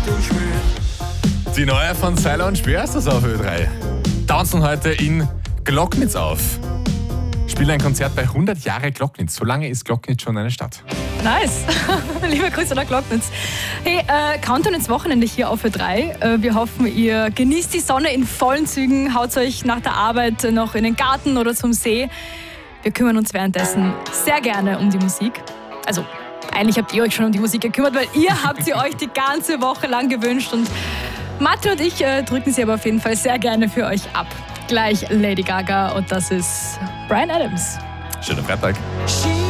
Die neue von Seiler und Speer ist das auf Ö3. Tanzen heute in Glocknitz auf. Spielen ein Konzert bei 100 Jahre Glocknitz. So lange ist Glocknitz schon eine Stadt. Nice. Liebe Grüße nach Glocknitz. Hey, Countdown ins Wochenende hier auf Ö3. Wir hoffen, ihr genießt die Sonne in vollen Zügen, haut euch nach der Arbeit noch in den Garten oder zum See. Wir kümmern uns währenddessen sehr gerne um die Musik. Also, eigentlich habt ihr euch schon um die Musik gekümmert, weil ihr habt sie euch die ganze Woche lang gewünscht. Und Mathe und ich drücken sie aber auf jeden Fall sehr gerne für euch ab. Gleich Lady Gaga und das ist Bryan Adams. Schönen Freitag.